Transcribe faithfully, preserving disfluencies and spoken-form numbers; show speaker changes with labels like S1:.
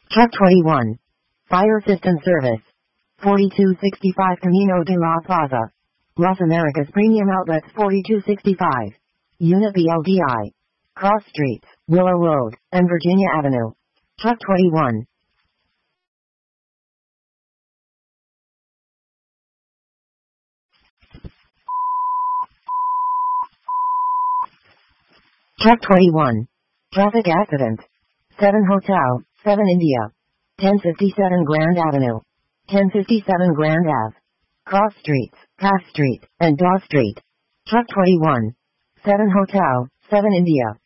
S1: Truck twenty-one. Fire System Service. forty-two sixty-five Camino de la Plaza. Las Americas Premium Outlets forty-two sixty-five. Unit B L D I. Cross Streets, Willow Road, and Virginia Avenue. Truck twenty-one. Truck twenty-one. Traffic accident. seven Hotel, seven India. ten fifty-seven Grand Avenue. ten fifty-seven Grand Ave. Cross Streets, Pass Street, and Daw Street. Truck twenty-one. seven Hotel, seven India.